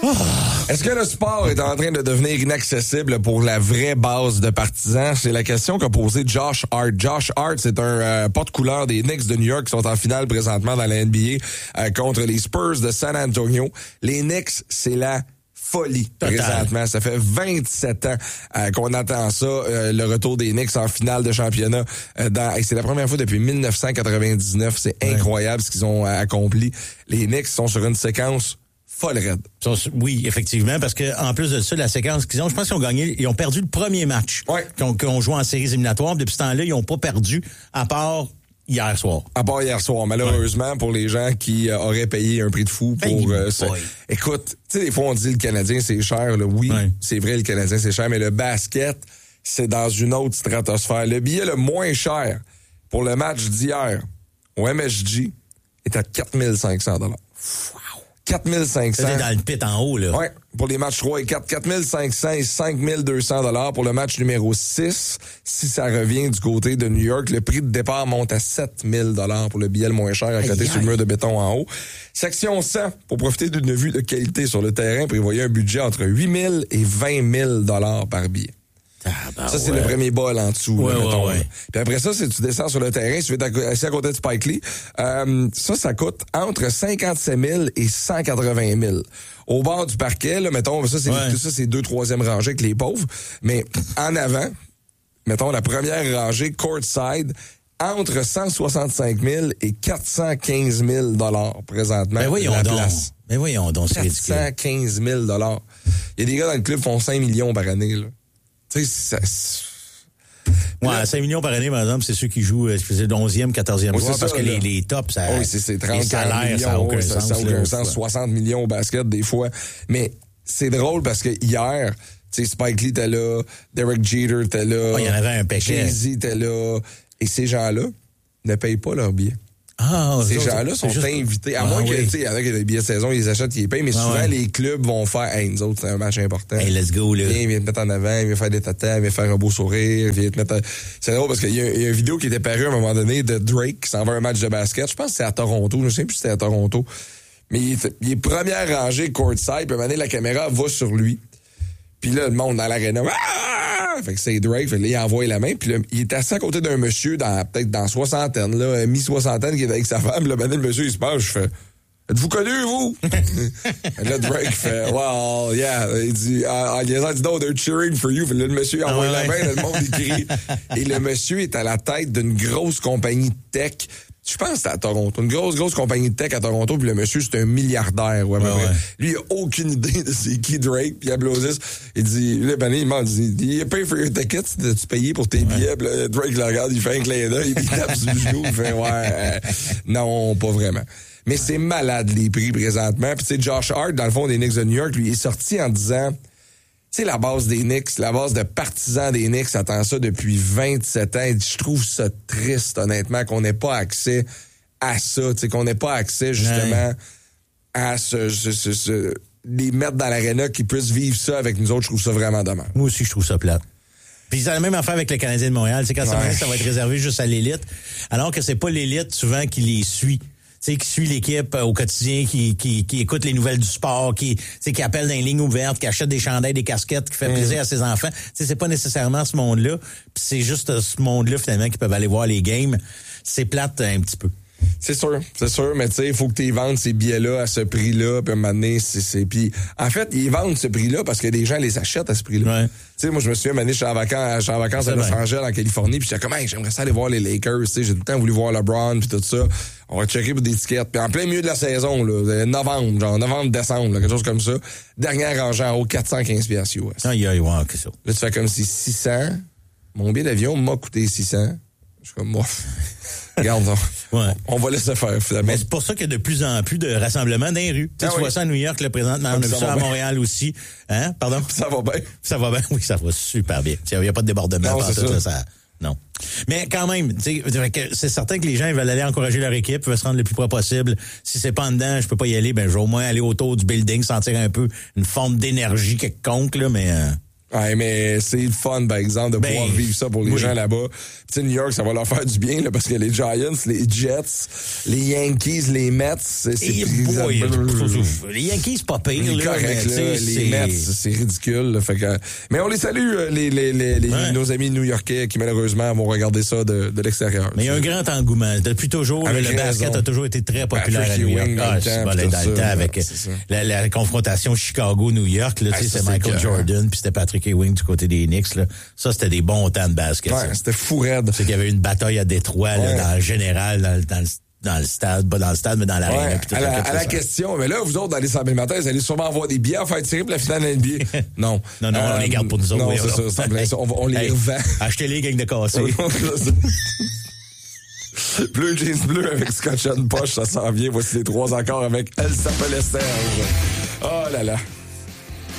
Est-ce que le sport est en train de devenir inaccessible pour la vraie base de partisans? C'est la question qu'a posée Josh Hart. Josh Hart, c'est un porte-couleur des Knicks de New York qui sont en finale présentement dans la NBA contre les Spurs de San Antonio. Les Knicks, c'est la folie présentement. Ça fait 27 ans qu'on attend ça, le retour des Knicks en finale de championnat. Et c'est la première fois depuis 1999. C'est incroyable ce qu'ils ont accompli. Les Knicks sont sur une séquence folle raide. Oui, effectivement, parce que en plus de ça, la séquence qu'ils ont, je pense qu'ils ont gagné, ils ont perdu le premier match qu'ils ont joué en séries éliminatoires. Depuis ce temps-là, ils n'ont pas perdu, à part hier soir. Malheureusement, pour les gens qui auraient payé un prix de fou pour ça. Écoute, tu sais, des fois, on dit le Canadien, c'est cher. Là. Oui, c'est vrai, le Canadien, c'est cher, mais le basket, c'est dans une autre stratosphère. Le billet le moins cher pour le match d'hier au MSG est à 4 500 $. Wow! 4 500. C'est dans le pit en haut, là. Oui, pour les matchs 3 et 4, 4 500 et 5 200 $ pour le match numéro 6. Si ça revient du côté de New York, le prix de départ monte à 7 000 $ pour le billet le moins cher à côté sur le mur de béton en haut. Section 100, pour profiter d'une vue de qualité sur le terrain, prévoyait un budget entre 8 000 et 20 000 $ par billet. Ça, c'est le premier bol en dessous. Mettons. Puis après ça, si tu descends sur le terrain, si tu es assis à côté de Spike Lee, ça coûte entre 57 000 et 180 000. Au bord du parquet, là, mettons, ça, c'est 2 3e rangées avec les pauvres. Mais en avant, mettons, la première rangée, courtside, entre 165 000 et 415 000 $ présentement. Mais voyons donc. Mais voyons donc, c'est ridicule. 415 000 $. Il y a des gars dans le club qui font 5 millions par année, là. Tu sais, ça... 5 millions par année, par exemple, c'est ceux qui jouent, c'est 11e, 14e joueur, parce que les tops, ça... Oui, c'est 30 les salaires, millions, ça n'a aucun sens. Ça n'a aucun sens, 60 millions au basket, des fois. Mais c'est drôle parce que hier, tu sais, Spike Lee était là, Derek Jeter était là. Il y en avait un paquet. Jay-Z était là. Et ces gens-là ne payent pas leur billet. Ces gens-là sont invités. À moins que, tu sais, il y en a qui ont des billets de saison, ils les achètent, ils les payent, mais souvent, les clubs vont faire, nous autres, c'est un match important. Hey, let's go, là. Viens te mettre en avant, viens faire des tatas, viens faire un beau sourire, viens te mettre C'est drôle parce qu'il y a une vidéo qui était parue à un moment donné de Drake qui s'en va à un match de basket. Je pense que c'est à Toronto. Je ne sais plus si c'était à Toronto. Mais il est première rangée courtside, puis à un moment donné, la caméra va sur lui. Puis là, le monde dans l'aréna, fait que c'est Drake, fait que là, il envoie la main, puis là, il est assis à côté d'un monsieur peut-être dans soixantaine, là, mi-soixantaine, qui est avec sa femme, là, le monsieur, il se passe, je fais, êtes-vous connu, vous? Là, Drake fait, well, yeah, il dit, no, they're cheering for you. Fait là, le monsieur, il envoie la main, là, le monde, il crie. Et le monsieur est à la tête d'une grosse compagnie tech. Je pense que c'est à Toronto. Une grosse compagnie de tech à Toronto, puis le monsieur, c'est un milliardaire. Lui, il a aucune idée de c'est qui Drake, puis il applaudit. Il dit, là, il demande, il dit, you pay for your tickets, tu payé pour tes billets? Puis là, Drake le regarde, il fait un clin d'œil, il tape sur le genou, il fait, non, pas vraiment. Mais c'est malade, les prix, présentement. Puis tu sais, Josh Hart, dans le fond, des Knicks de New York, lui, il est sorti en disant... Tu sais, la base des Knicks, la base de partisans des Knicks attend ça depuis 27 ans. Et je trouve ça triste, honnêtement, qu'on n'ait pas accès à ça. Tu sais, qu'on n'ait pas accès, justement, à les mettre dans l'aréna, qui puissent vivre ça avec nous autres. Je trouve ça vraiment dommage. Moi aussi, je trouve ça plate. Puis c'est la même affaire avec le Canadien de Montréal. C'est quand ça va être réservé juste à l'élite, alors que c'est pas l'élite, souvent, qui les suit. Tu sais, qui suit l'équipe au quotidien, qui écoute les nouvelles du sport, qui appelle dans les lignes ouvertes, qui achète des chandails, des casquettes, qui fait plaisir à ses enfants. Tu sais, c'est pas nécessairement ce monde-là. Puis c'est juste ce monde-là, finalement, qui peuvent aller voir les games. C'est plate un petit peu. C'est sûr, mais tu sais, il faut que tu vendes ces billets-là à ce prix-là, puis à un moment donné, puis en fait, ils vendent ce prix-là parce que les gens les achètent à ce prix-là. Tu sais, moi, je me souviens, un moment donné, je suis en vacances à Los Angeles, en Californie, puis j'étais comme, hey, j'aimerais ça aller voir les Lakers, tu sais, j'ai tout le temps voulu voir LeBron, puis tout ça. On va checker pour des tickets, puis en plein milieu de la saison, là, novembre, décembre, là, quelque chose comme ça. Dernière rangée en haut, 415 $. Que ça. Là, tu fais comme si 600, mon billet d'avion m'a coûté 600. Je suis comme, moi, regarde, on va laisser faire, finalement. Mais c'est pour ça qu'il y a de plus en plus de rassemblements dans les rues. Tu vois ça à New York, là, présentement. On a vu ça à Montréal aussi. Hein? Pardon? Ça va bien. Ça va bien, oui, ça va super bien. Il n'y a pas de débordement. Non, c'est ça. Non. Mais quand même, c'est certain que les gens ils veulent aller encourager leur équipe, ils veulent se rendre le plus près possible. Si c'est pas en dedans, je peux pas y aller, ben je vais au moins aller autour du building, sentir un peu une forme d'énergie quelconque, là, mais... Ouais, mais c'est le fun, par exemple, de pouvoir vivre ça pour les gens là-bas. Tu sais, New York, ça va leur faire du bien, là, parce que les Giants, les Jets, les Yankees, les Mets, les Yankees, pas pire, là. Correct, là, les Mets, c'est ridicule, là, fait que, mais on les salue, nos amis new-yorkais qui, malheureusement, vont regarder ça de l'extérieur. Mais il y a un grand engouement. Depuis toujours, le basket a toujours été très populaire à New York. Dans le temps, avec la confrontation Chicago-New York, là, c'est Michael Jordan, puis c'était Patrick Ewing du côté des Knicks, là. Ça, c'était des bons temps de basket. Ouais, c'était fou raide. C'est qu'il y avait une bataille à Détroit, là, dans le général, dans le stade, pas dans le stade, mais dans l'arène. Ouais, à la question, mais là, vous autres, dans les samedis matins, vous allez sûrement avoir des billets à faire tirer pour la finale de la NBA. Non. Non, on les garde pour nous autres. Non, c'est ça, on les revend. Achetez les gangs de cassés. Bleu jeans bleu avec scotch and poche, ça s'en vient. Voici les 3 accords avec Elle s'appelle Serge. Oh là là.